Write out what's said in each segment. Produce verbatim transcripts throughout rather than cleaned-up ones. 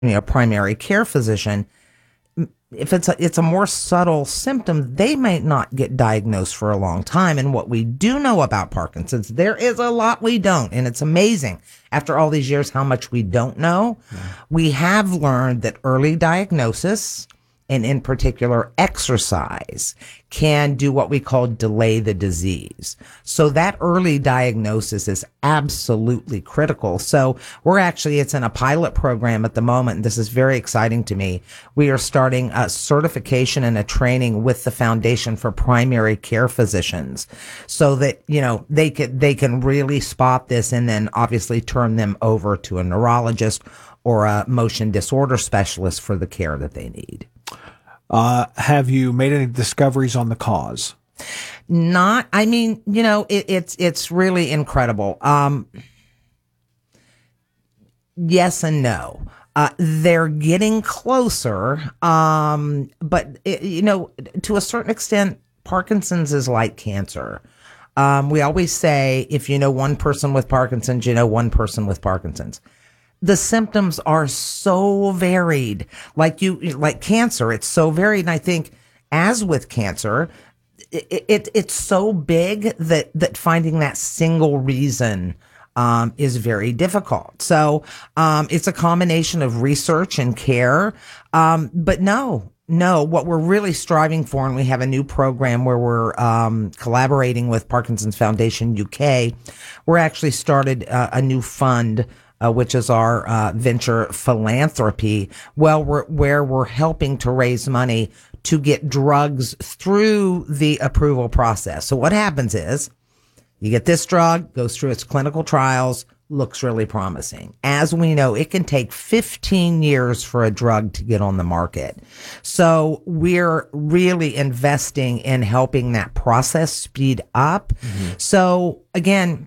you know, primary care physician, if it's a, it's a more subtle symptom, they might not get diagnosed for a long time. And what we do know about Parkinson's, there is a lot we don't. And it's amazing after all these years how much we don't know. Yeah. We have learned that early diagnosis, and in particular exercise, can do what we call delay the disease. So that early diagnosis is absolutely critical. So we're actually, it's in a pilot program at the moment, and this is very exciting to me. We are starting a certification and a training with the Foundation for Primary Care Physicians so that, you know, they can, they can really spot this and then obviously turn them over to a neurologist or a motion disorder specialist for the care that they need. Uh, have you made any discoveries on the cause? Not, I mean, you know, it, it's, it's really incredible. Um, yes and no. Uh, they're getting closer. Um, but it, you know, to a certain extent, Parkinson's is like cancer. Um, we always say, if you know one person with Parkinson's, you know one person with Parkinson's. The symptoms are so varied, like you, like cancer, it's so varied. And I think as with cancer, it, it it's so big that, that finding that single reason, um, is very difficult. So, um, it's a combination of research and care. Um, but no, no, what we're really striving for, and we have a new program where we're, um, collaborating with Parkinson's Foundation U K. We're actually started uh, a new fund, Uh, which is our uh, venture philanthropy, well, we're, where we're helping to raise money to get drugs through the approval process. So what happens is you get this drug, goes through its clinical trials, looks really promising. As we know, it can take fifteen years for a drug to get on the market. So we're really investing in helping that process speed up. Mm-hmm. So again,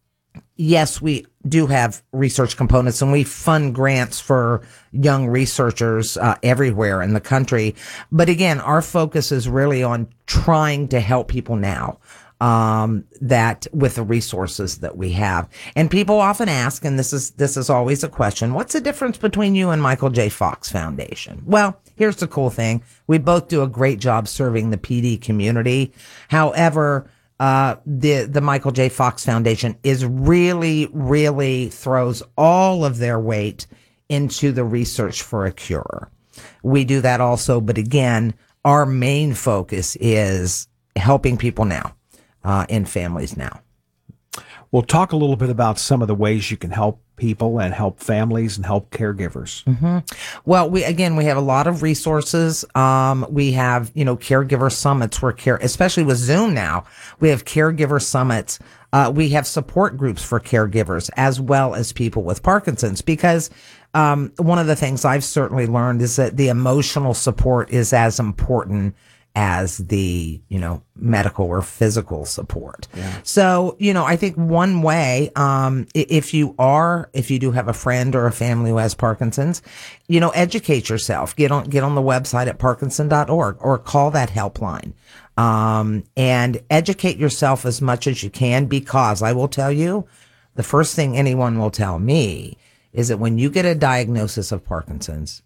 yes, we do have research components, and we fund grants for young researchers uh, everywhere in the country. But again, our focus is really on trying to help people now, um, that with the resources that we have. And people often ask, and this is this is always a question, what's the difference between you and Michael J. Fox Foundation? Well, here's the cool thing. We both do a great job serving the P D community. However, Uh, the, the Michael J. Fox Foundation is really, really throws all of their weight into the research for a cure. We do that also, but again, our main focus is helping people now, uh, and families now. We'll talk a little bit about some of the ways you can help people and help families and help caregivers. Mm-hmm. Well, we, again, we have a lot of resources. Um, we have, you know, caregiver summits where care, especially with Zoom now, we have caregiver summits. Uh, we have support groups for caregivers as well as people with Parkinson's, because, um, one of the things I've certainly learned is that the emotional support is as important as the, you know, medical or physical support. Yeah. So, you know, I think one way, um, if you are, if you do have a friend or a family who has Parkinson's, you know, educate yourself, get on, get on the website at parkinson dot org or call that helpline, um, and educate yourself as much as you can, because I will tell you, the first thing anyone will tell me is that when you get a diagnosis of Parkinson's,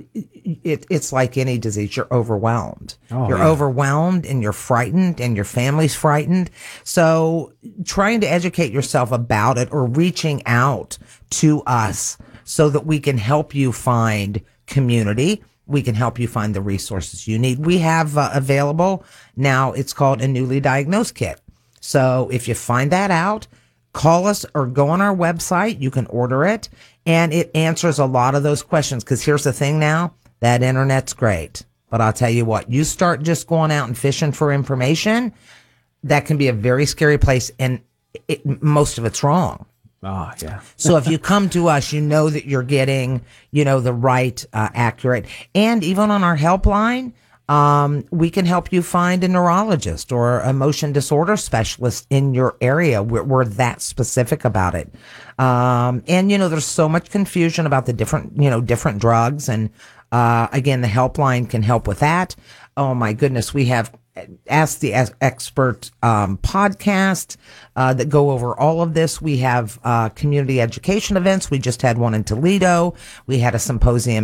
It, it's like any disease. You're overwhelmed. Oh, you're yeah. overwhelmed and you're frightened and your family's frightened. So trying to educate yourself about it or reaching out to us so that we can help you find community. We can help you find the resources you need. We have uh, available now. It's called a newly diagnosed kit. So if you find that out, call us or go on our website. You can order it, and it answers a lot of those questions. Because here's the thing now, that internet's great. But I'll tell you what, you start just going out and fishing for information, that can be a very scary place, and it, most of it's wrong. Ah, oh, yeah. So if you come to us, you know that you're getting, you know, the right, uh, accurate, and even on our helpline, Um, we can help you find a neurologist or a motion disorder specialist in your area. We're, we're that specific about it. Um, and, you know, there's so much confusion about the different, you know, different drugs. And, uh, again, the helpline can help with that. Oh my goodness. We have Ask the Ex- Expert um, podcast uh, that go over all of this. We have uh, community education events. We just had one in Toledo. We had a symposium